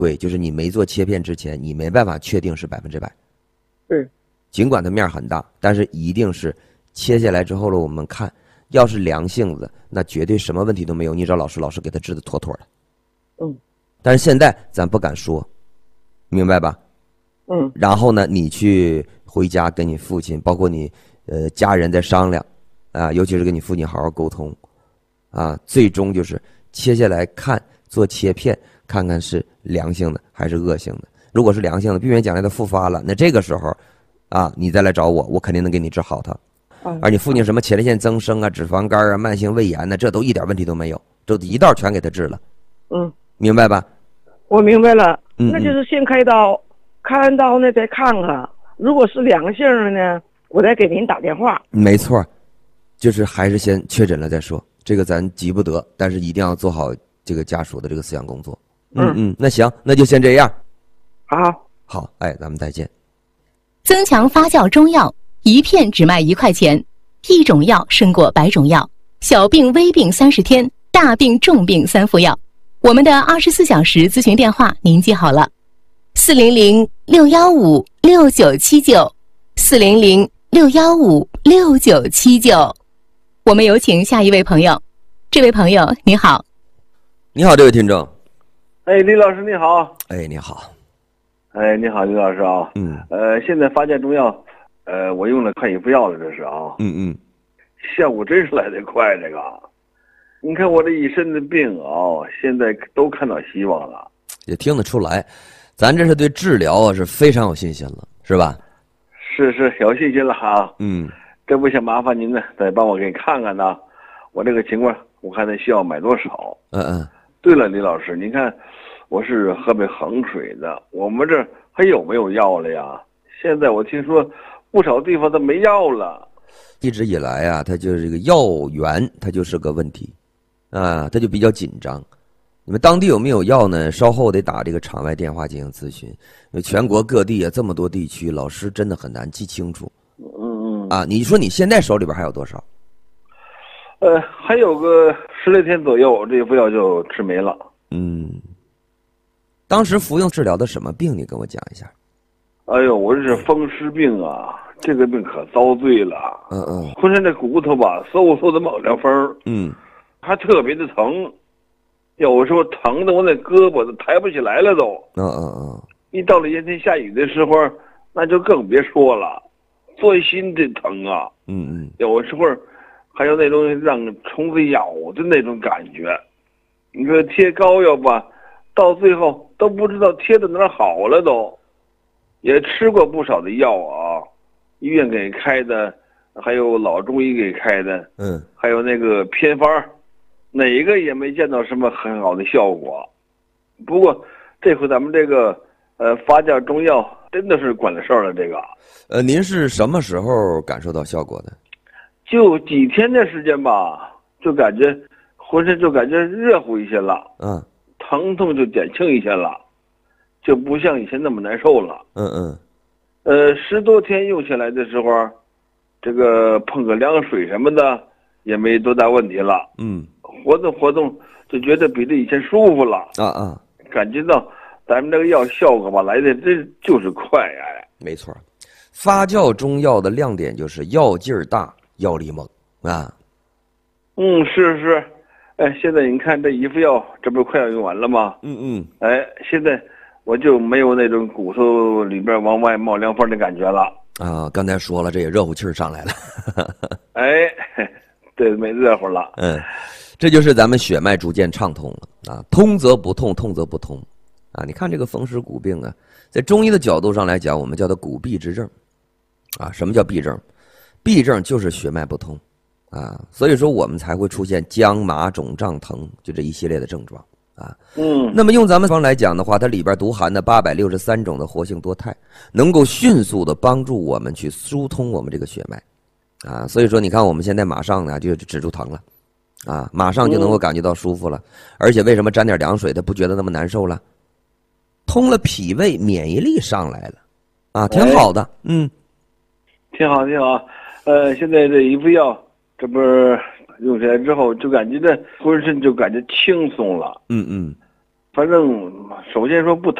对，就是你没做切片之前，你没办法确定是100%。 对， 尽管它面很大，但是一定是切下来之后了，我们看，要是良性子，那绝对什么问题都没有，你找老师，老师给他治的妥妥的。但是现在咱不敢说，明白吧？然后呢，你去回家跟你父亲，包括你家人再商量，啊，尤其是跟你父亲好好沟通，啊，最终就是切下来看，做切片，看看是良性的还是恶性的。如果是良性的，避免将来它复发了，那这个时候，啊，你再来找我，我肯定能给你治好它。而你父亲什么前列腺增生啊、脂肪肝啊、慢性胃炎呢，这都一点问题都没有，这一道全给他治了。明白吧？ 我明白了。那就是先开刀，开完刀呢再看看，如果是良性的呢，我再给您打电话。 没错，就是还是先确诊了再说，这个咱急不得，但是一定要做好这个家属的这个思想工作。那行，那就先这样。好，哎，咱们再见。 增强发酵中药，一片只卖1块钱，一种药胜过100种药，小病微病30天，大病重病3副药。我们的24小时咨询电话您记好了，400-615-6979，400-615-6979。我们有请下一位朋友。这位朋友你好。 你好，这位听众。 李老师你好。 你好。 你好，李老师啊。现在发酵中药，我用了快1副药了，这是啊。效果真是来得快，这个。你看我这一身的病啊，现在都看到希望了。 也听得出来，咱这是对治疗啊是非常有信心了，是吧？ 是有信心了哈。这不想麻烦您呢，再帮我给看看呢，我这个情况，我看他需要买多少。对了，李老师，您看，我是河北衡水的，我们这还有没有药了呀？现在我听说不少地方都没药了。 一直以来啊，它就是这个药源，它就是个问题。它就比较紧张。你们当地有没有药呢？稍后得打这个场外电话进行咨询。因为全国各地啊这么多地区，老师真的很难记清楚。你说你现在手里边还有多少？ 还有个10来天左右，这副药就吃没了。 当时服用治疗的什么病？你跟我讲一下。 哎呦，我这是风湿病啊，这个病可遭罪了。浑身这骨头吧，嗖的冒凉风。还特别的疼，有时候疼的我那胳膊都抬不起来了都。一到了炎天下雨的时候，那就更别说了，钻心的疼啊。有时候还有那种让虫子咬的那种感觉。你说贴膏药吧，到最后都不知道贴到哪儿好了都。也吃过不少的药啊，医院给开的，还有老中医给开的，还有那个偏方，哪一个也没见到什么很好的效果。不过这回咱们这个发酵中药真的是管了事儿了。这个您是什么时候感受到效果的？ 就几天的时间吧，就感觉浑身就感觉热乎一些了，疼痛就减轻一些了，就不像以前那么难受了。10多天用下来的时候，这个碰个凉水什么的也没多大问题了。活动就觉得比这以前舒服了。感觉到咱们这个药效果吧来的真就是快。 没错，发酵中药的亮点就是药劲儿大，药力猛啊。 是。现在你看这一副药，这不是快要用完了吗？现在我就没有那种骨头里边往外冒凉风的感觉了。 刚才说了，这也热乎气儿上来了。 对，没热乎了。 这就是咱们血脉逐渐畅通了。通则不痛，痛则不通。你看这个风湿骨病啊，在中医的角度上来讲，我们叫它骨痹之症。什么叫痹症？痹症就是血脉不通。所以说我们才会出现僵麻肿胀疼，就这一系列的症状。那么用咱们方来讲的话，它里边独含的863种的活性多肽，能够迅速的帮助我们去疏通我们这个血脉。所以说你看我们现在马上呢就止住疼了。马上就能够感觉到舒服了。而且为什么沾点凉水它不觉得那么难受了？通了脾胃，免疫力上来了。挺好的。 挺好。现在这一副药，这不是用起来之后就感觉这浑身就感觉轻松了。 反正首先说不